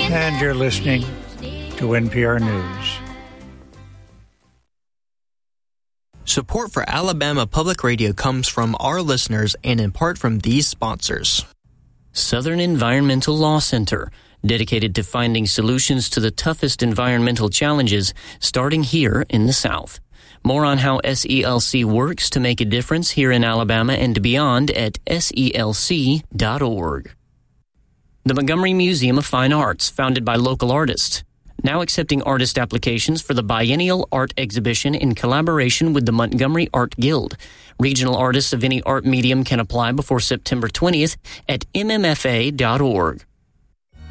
And you're listening to NPR News. Support for Alabama Public Radio comes from our listeners and in part from these sponsors. Southern Environmental Law Center, dedicated to finding solutions to the toughest environmental challenges, starting here in the South. More on how SELC works to make a difference here in Alabama and beyond at SELC.org. The Montgomery Museum of Fine Arts, founded by local artists, now accepting artist applications for the biennial art exhibition in collaboration with the Montgomery Art Guild. Regional artists of any art medium can apply before September 20th at mmfa.org.